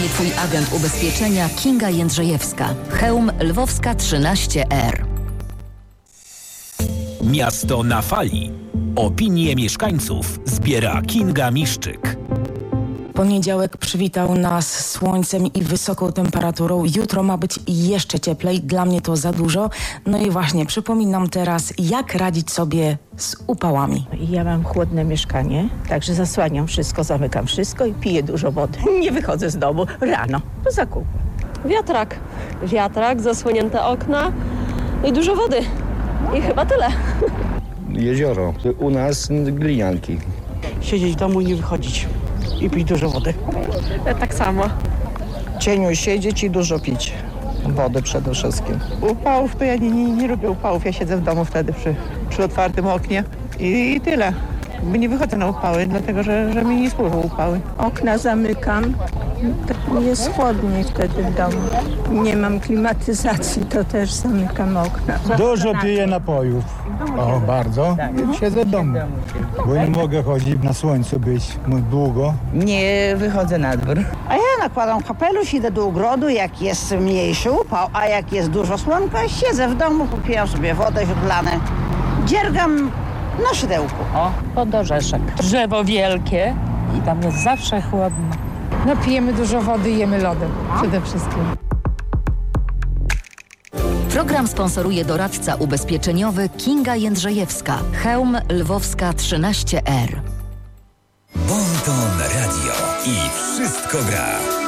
Twój agent ubezpieczenia Kinga Jędrzejewska. Chełm Lwowska 13R. Miasto na fali. Opinie mieszkańców zbiera Kinga Miszczyk. Poniedziałek przywitał nas słońcem i wysoką temperaturą. Jutro ma być jeszcze cieplej. Dla mnie to za dużo. No i właśnie przypominam teraz, jak radzić sobie z upałami. Ja mam chłodne mieszkanie, także zasłaniam wszystko, zamykam wszystko i piję dużo wody. Nie wychodzę z domu rano po zakupy. Wiatrak, zasłonięte okna i dużo wody. I chyba tyle. Jezioro. U nas glinianki. Siedzieć w domu i nie wychodzić. I pić dużo wody. Tak samo. W cieniu siedzieć i dużo pić. Wody przede wszystkim. Upałów to ja nie lubię upałów. Ja siedzę w domu wtedy przy otwartym oknie i tyle. Nie wychodzę na upały, dlatego że mi nie służą upały. Okna zamykam. Jest chłodniej wtedy w domu. Nie mam klimatyzacji, to też zamykam okna. Dużo piję napojów. O, bardzo. Siedzę w domu, bo nie mogę chodzić na słońcu być długo. Nie wychodzę na dwór. A ja nakładam kapelusz, idę do ogrodu, jak jest mniejszy upał, a jak jest dużo słonka, siedzę w domu, popijam sobie wodę źródlane, dziergam na szydełku. Pod orzeszek. Drzewo wielkie i tam jest zawsze chłodno. No pijemy dużo wody i jemy lody przede wszystkim. Program sponsoruje doradca ubezpieczeniowy Kinga Jędrzejewska. Chełm Lwowska 13R. Bon Ton Radio i wszystko gra.